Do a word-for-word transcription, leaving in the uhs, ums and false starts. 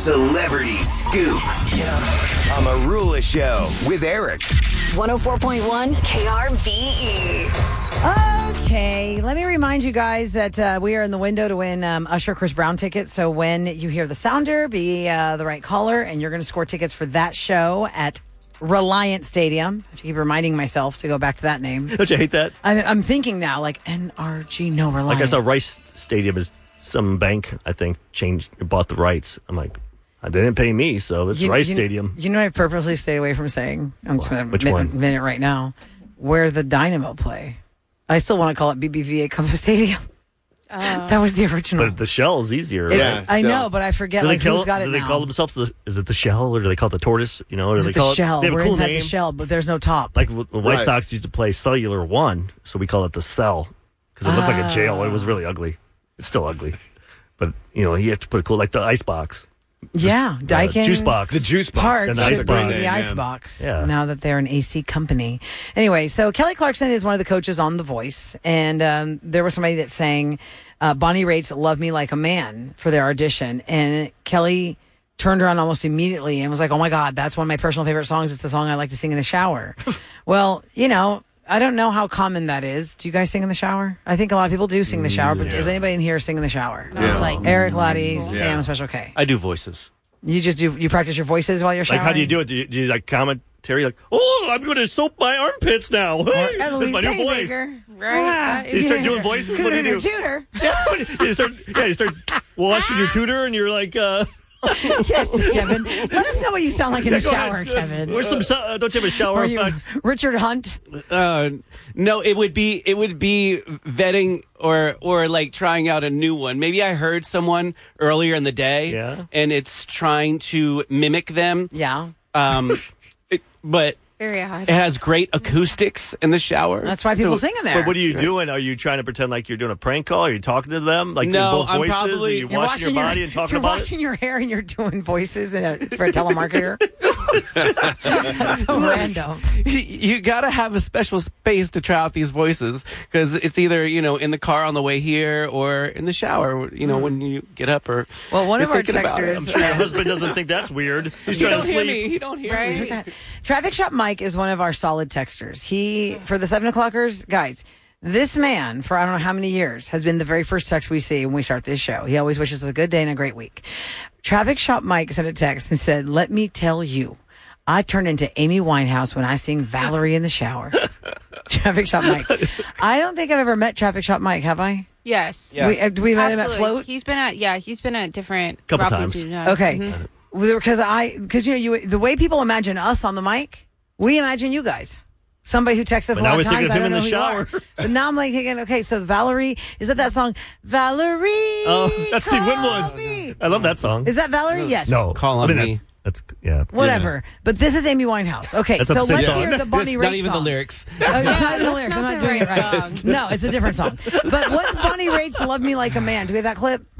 Celebrity Scoop on the Rula Show with Eric. one oh four point one K R V E. Okay, let me remind you guys that uh, we are in the window to win um, Usher Chris Brown tickets. So when you hear the sounder, be uh, the right caller, and you're going to score tickets for that show at Reliant Stadium. I have to keep reminding myself to go back to that name. Don't you hate that? I, I'm thinking now, like N R G, no, Reliant. Like I saw Rice Stadium is some bank, I think, changed, bought the rights. I'm like, they didn't pay me, so it's you, Rice you, Stadium. You know what I purposely stayed away from saying? I'm just going to Which admit, one? admit it right now. Where the Dynamo play. I still want to call it B B V A Compass Stadium. Oh. That was the original. But the Shell's easier. It- right? I so- know, but I forget Do they like call, who's got it do they now. call themselves the, is it the Shell or do they call it the Tortoise? You know, or do It's they the call shell. it? They have We're a cool inside name. the shell, but there's no top. Like the White Right. Sox used to play Cellular One, so we call it the Cell because it looked like a jail. It was really ugly. It's still ugly, but you know, you have to put a cool like the ice box. yeah, Uh, Daikin juice box. The juice box. Park And should ice be box. the Yeah. ice box. Yeah. Now that they're an A C company. Anyway, so Kelly Clarkson is one of the coaches on The Voice, and um, there was somebody that sang uh, Bonnie Raitt's "Love Me Like a Man" for their audition, and Kelly turned around almost immediately and was like, "Oh my God, that's one of my personal favorite songs. It's the song I like to sing in the shower." Well, you know. I don't know how common that is. Do you guys sing in the shower? I think a lot of people do sing in the shower, but does anybody in here sing in the shower? I was Yeah. like, Eric, Lottie, Yeah. Sam, Special K. I do voices. You just do, you practice your voices while you're showering? Like, how do you do it? Do you, do you like commentary? Like, oh, I'm going to soap my armpits now. Hey, this is my new Eloise voice. Baker. right? Ah, That You is- start doing voices. What do you Cooter do? tutor. Yeah, you start. Yeah, you start washing your tutor, and you're like, uh, Yes, Kevin. Let us know what you sound like in yeah, the go shower, ahead. Kevin. Where's some? Uh, don't you have a shower Are you effect? Richard Hunt? Uh, no, it would be it would be vetting or or like trying out a new one. Maybe I heard someone earlier in the day, Yeah. and it's trying to mimic them. Yeah. Um, it, but Very odd. it has great acoustics in the shower. That's why people So- sing in there. But what are you doing? Are you trying to pretend like you're doing a prank call? Are you talking to them? Like No, in both I'm voices? probably- are you You're washing, your body and talking you're about washing your hair and you're doing voices in a, for a telemarketer. That's so random. You gotta have a special space to try out these voices because it's either you know in the car on the way here or in the shower. You know when you get up or Well, one you're of our thinking about it. texters. it? I'm sure your husband doesn't think that's weird. He's He trying don't to hear sleep. me. He don't hear Right. me. That. Traffic Shop Mike is one of our solid texters. He, for the seven o'clockers, guys, this man, for I don't know how many years, has been the very first text we see when we start this show. He always wishes us a good day and a great week. Traffic Shop Mike sent a text and said, "Let me tell you, I turn into Amy Winehouse when I sing Valerie in the shower." Traffic Shop Mike. I don't think I've ever met Traffic Shop Mike, have I? Yes. Yeah. We, uh, we met him at Absolutely. Float? He's been at yeah. He's been at different Couple Ralphie times. two nine. Okay. Mhm. Because I, because you know, you the way people imagine us on the mic, we imagine you guys. Somebody who texts us But a now lot of we're thinking times. of I him don't in know the who you shower. are. But now I'm like thinking, okay, so Valerie, is that that song? Valerie. Oh, that's Steve call Winwood. me. I love that song. Is that Valerie? Yes. No, Call I on mean, me. That's, that's yeah. Whatever. But this is Amy Winehouse. Okay, That's not so the same let's song. hear the Bonnie It's Raitt not even song. the lyrics. Oh, it's not even the lyrics. I'm not not the doing it right right. song. No, it's a different song. But what's Bonnie Raitt's "Love Me Like a Man"? Do we have that clip?